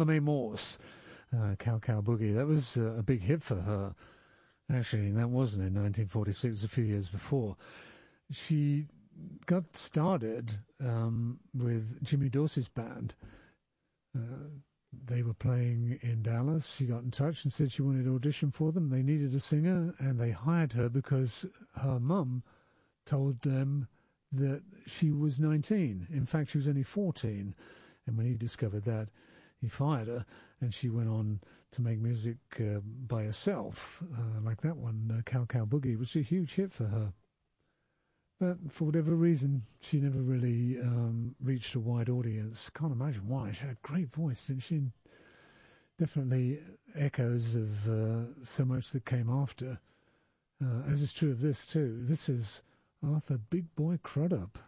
May Morse, Cow Cow Boogie. That was a big hit for her. Actually, that wasn't in 1946, a few years before. She got started with Jimmy Dorsey's band. They were playing in Dallas. She got in touch and said she wanted to audition for them. They needed a singer, and they hired her because her mum told them that she was 19. In fact, she was only 14. And when he discovered that, he fired her, and she went on to make music by herself, like that one, Cow Cow Boogie, which was a huge hit for her. But for whatever reason, she never really reached a wide audience. Can't imagine why. She had a great voice, didn't she? Definitely echoes of so much that came after, as is true of this too. This is Arthur Big Boy Crudup.